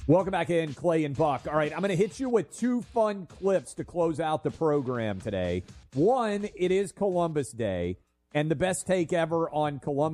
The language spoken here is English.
Welcome back in, Clay and Buck. All right, I'm going to hit you with two fun clips to close out the program today. One, it is Columbus Day, and the best take ever on Columbus